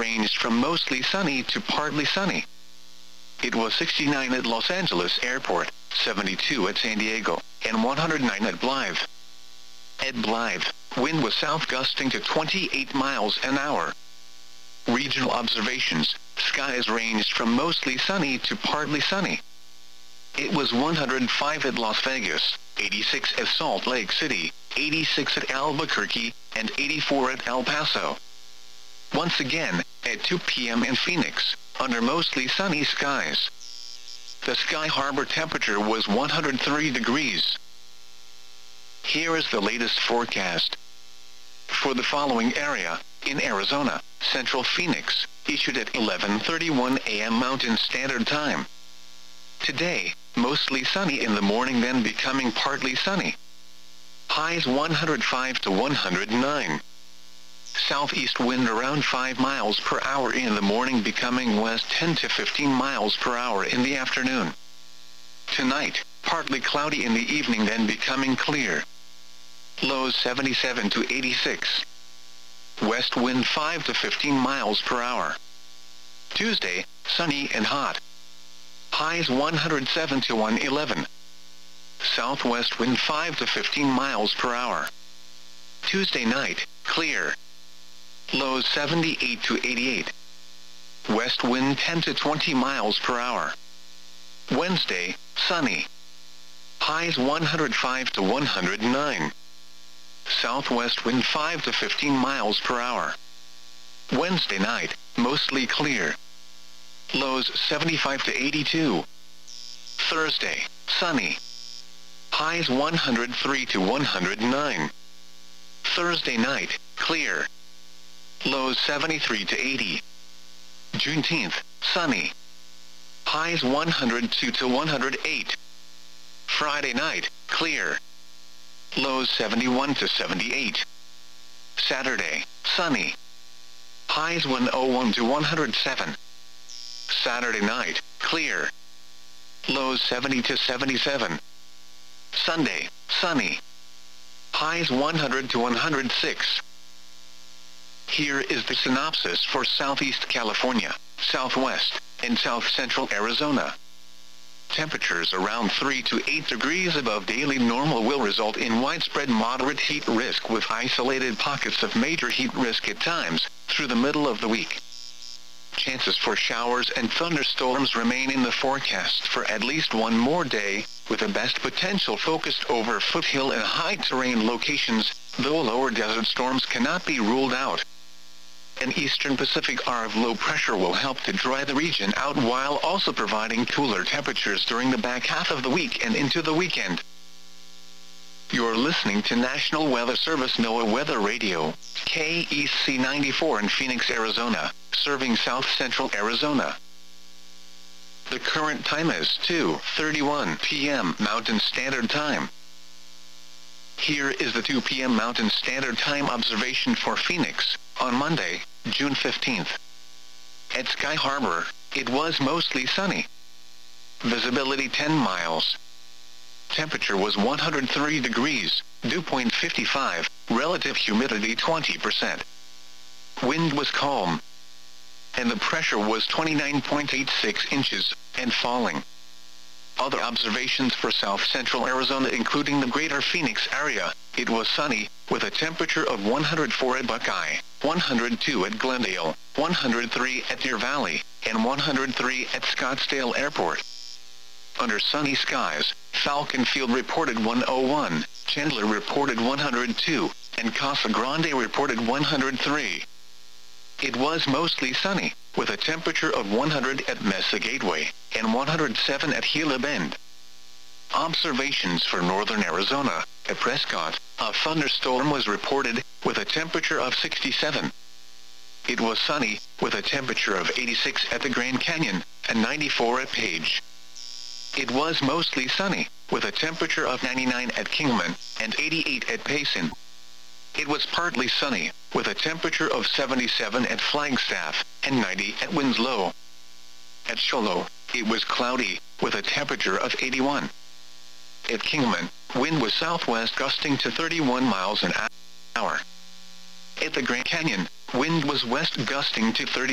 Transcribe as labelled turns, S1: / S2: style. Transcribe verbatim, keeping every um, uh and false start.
S1: ranged from mostly sunny to partly sunny. It was sixty-nine at Los Angeles Airport, seventy-two at San Diego, and one hundred nine at Blythe. At Blythe, wind was south gusting to twenty-eight miles an hour. Regional observations, skies ranged from mostly sunny to partly sunny. It was one hundred five at Las Vegas, eighty-six at Salt Lake City, eighty-six at Albuquerque, and eighty-four at El Paso. Once again, at two p m in Phoenix, under mostly sunny skies. The Sky Harbor temperature was one hundred three degrees. Here is the latest forecast. For the following area, in Arizona, Central Phoenix, issued at eleven thirty-one a m Mountain Standard Time. Today, mostly sunny in the morning, then becoming partly sunny. Highs one hundred five to one hundred nine. Southeast wind around five miles per hour in the morning, becoming west ten to fifteen miles per hour in the afternoon. Tonight, partly cloudy in the evening, then becoming clear. Lows seventy-seven to eighty-six. West wind five to fifteen miles per hour. Tuesday, sunny and hot. Highs one hundred seven to one hundred eleven. Southwest wind five to fifteen miles per hour. Tuesday night, clear. Lows seventy-eight to eighty-eight. West wind ten to twenty miles per hour. Wednesday, sunny. Highs one hundred five to one hundred nine. Southwest wind five to fifteen miles per hour. Wednesday night, mostly clear. Lows seventy-five to eighty-two. Thursday, sunny. Highs one hundred three to one hundred nine. Thursday night, clear. Lows seventy-three to eighty. Juneteenth, sunny. Highs one hundred two to one hundred eight. Friday night, clear. Lows seventy-one to seventy-eight. Saturday, sunny. Highs one hundred one to one hundred seven. Saturday night, clear. Lows seventy to seventy-seven. Sunday, sunny. Highs one hundred to one hundred six. Here is the synopsis for Southeast California, Southwest, and South Central Arizona. Temperatures around three to eight degrees above daily normal will result in widespread moderate heat risk, with isolated pockets of major heat risk at times through the middle of the week. Chances for showers and thunderstorms remain in the forecast for at least one more day, with the best potential focused over foothill and high-terrain locations, though lower desert storms cannot be ruled out. An eastern Pacific arc of low pressure will help to dry the region out, while also providing cooler temperatures during the back half of the week and into the weekend. You're listening to National Weather Service NOAA Weather Radio, K E C ninety-four in Phoenix, Arizona, serving South Central Arizona. The current time is two thirty-one p m Mountain Standard Time. Here is the two p m Mountain Standard Time observation for Phoenix, on Monday, June fifteenth. At Sky Harbor, it was mostly sunny. Visibility ten miles. Temperature was one hundred three degrees, dew point fifty-five, relative humidity twenty percent. Wind was calm. And the pressure was twenty-nine point eight six inches, and falling. Other observations for South Central Arizona, including the greater Phoenix area, it was sunny, with a temperature of one hundred four at Buckeye, one hundred two at Glendale, one hundred three at Deer Valley, and one hundred three at Scottsdale Airport. Under sunny skies, Falcon Field reported one hundred one, Chandler reported one hundred two, and Casa Grande reported one hundred three. It was mostly sunny, with a temperature of one hundred at Mesa Gateway, and one hundred seven at Gila Bend. Observations for northern Arizona, at Prescott, a thunderstorm was reported, with a temperature of sixty-seven. It was sunny, with a temperature of eighty-six at the Grand Canyon, and ninety-four at Page. It was mostly sunny, with a temperature of ninety-nine at Kingman, and eighty-eight at Payson. It was partly sunny, with a temperature of seventy-seven at Flagstaff, and ninety at Winslow. At Shoalo, it was cloudy, with a temperature of eighty-one. At Kingman, wind was southwest gusting to thirty-one miles an hour. At the Grand Canyon, wind was west gusting to thirty